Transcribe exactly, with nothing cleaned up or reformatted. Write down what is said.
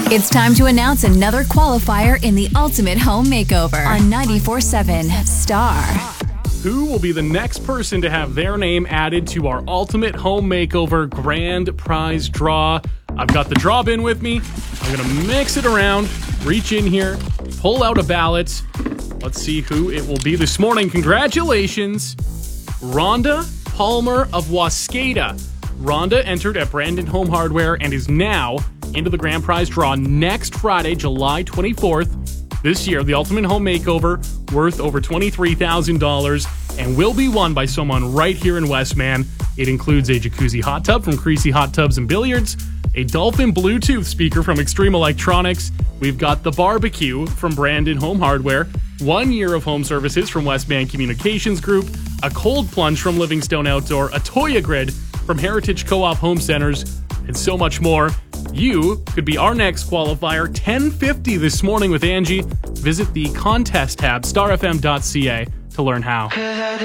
It's time to announce another qualifier in the Ultimate Home Makeover on ninety-four point seven Star. Who will be the next person to have their name added to our Ultimate Home Makeover Grand Prize Draw? I've got the draw bin with me. I'm going to mix it around, reach in here, pull out a ballot. Let's see who it will be this morning. Congratulations, Rhonda Palmer of Wascata. Rhonda entered at Brandon Home Hardware and is now into the grand prize draw next Friday, July twenty-fourth. This year, the Ultimate Home Makeover, worth over twenty-three thousand dollars, and will be won by someone right here in Westman. It includes a jacuzzi hot tub from Creasy Hot Tubs and Billiards, a Dolphin Bluetooth speaker from Extreme Electronics. We've got the barbecue from Brandon Home Hardware, one year of home services from Westman Communications Group, a cold plunge from Livingstone Outdoor, a Toya Grid from Heritage Co-op Home Centers, and so much more. You could be our next qualifier. ten fifty this morning with Angie. Visit the contest tab, star f m dot c a, to learn how.